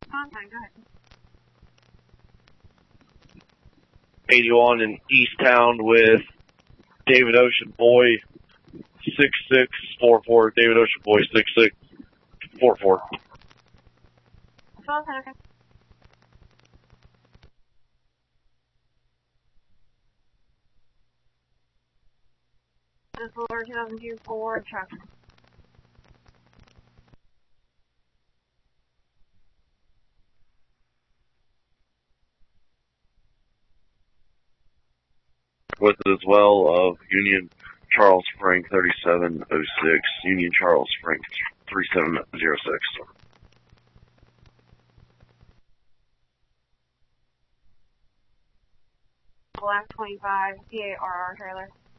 contact, go ahead. 81 in East Town with David Ocean Boy 6644. David Ocean Boy 6644. Okay. This is Lord 2002 Ford truck. With it as well of Union Charles Frank 3706, Union Charles Frank 3706. Black 25 PARR trailer.